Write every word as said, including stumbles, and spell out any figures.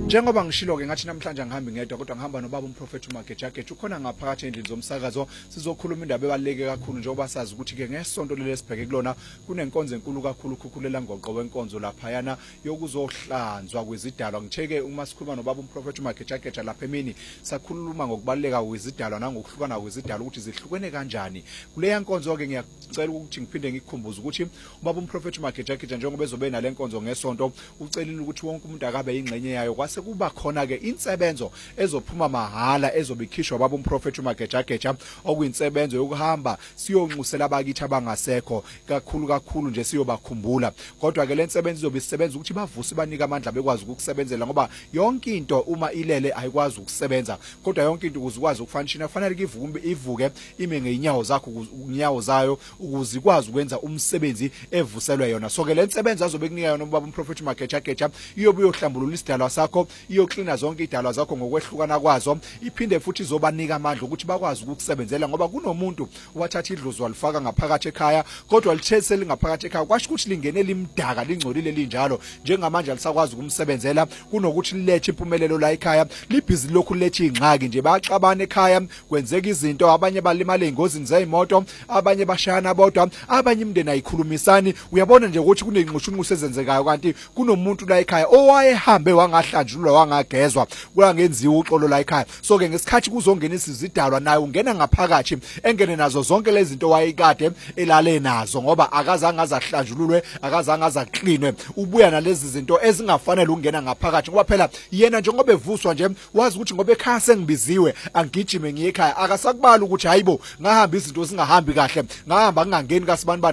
Njengoba ngishilo ke ngathi namhlanje ngihambi ngedwa kodwa ngihamba nobaba umprofeti uMagejageja ukhona ngaphakathi endlini zomsakazo sizokhuluma indaba ebaluleke kakhulu njengoba sazi ukuthi ke ngesonto leli sibheke kulona kunenkonzo enkulu kakhulu ukukhulela ngoqo wenkonzo lapha yana yokuzohlanzwa kwezidalwa ngitheke uma sikhuluma nobaba umprofeti uMagejageja lapha emini sakhuluma ngokubaluleka kwezidalwa nangokuhlukana kwezidalwa ukuthi zihlukene kanjani kuleya nkonzo ke ngiyacela ukuthi ngiphinde ngikukhumbuze ukuthi ubaba umprofeti uMagejageja njengoba ezobe nale nkonzo ngesonto ucelile ukuthi wonke umuntu akabe ingxenye yayo kwase kuba khona ke insebenzo ezophuma mahala ezobikhishwa baba umprofeti uMagejageja okuyinsebenzo yokuhamba siyonqusela abakithi abangasekho kakhulu kakhulu nje siyobakhumbula kodwa ke lensebenzo izobe isebenza ukuthi bavuse banika amandla bekwazi ukukusebenzela ngoba yonke into uma ilele ayikwazi ukusebenza kodwa yonke into ukuzikwazi ukufanishina kufanele ivuke ivuke ime ngeinyawo zakho unyawo zayo ukuze ikwazi ukwenza umsebenzi evuselwe yona so ke lensebenzo azobe kunika yona ubaba umprofeti uMagejageja iyobe yohlambulula isidalwa sakho iyoklina zonke idalwa zakho ngokwehlukana kwazo iphinde futhi izobanika amandla ukuthi bakwazi ukukusebenzela ngoba kunomuntu wathatha idlozi walifaka ngaphakathi ekhaya kodwa lithese lingaphakathi ekhaya kwasho ukuthi lingene limdaka lingcolile linjalo njengamanje alisakwazi ukumsebenzela kunokuthi lilethe impumelelo la ekhaya libhizi lokhu lethe ingxaki nje baxabana ekhaya kwenzeka izinto abanye balimala engozini zeimoto abanye bashayana bodwa abanye imndeni ayikhulumisani uyabona nje ukuthi kunenqoshunqu ezenzekayo kanti kunomuntu la ekhaya owayehambe wangahlanjulwa wangagezwa kuyangenziwa uxolo la ekhaya so ke ngesikhathi kuzongenisa izidalwa naye ungena ngaphakathi engene nazo zonke lezi zinto wayekade elale nazo ngoba akazange azahlanjululwe akazange azaklinwe ubuya nalezi zinto ezingafanele ungena ngaphakathi ngoba phela yena njengoba evuswa nje wazi ukuthi ngoba ekhaya sengibiziwe angigijime ngiye ekhaya akasakubala ukuthi hayibo ngahamba izinto zingahambi kahle ngahamba ngingangeni kaSibani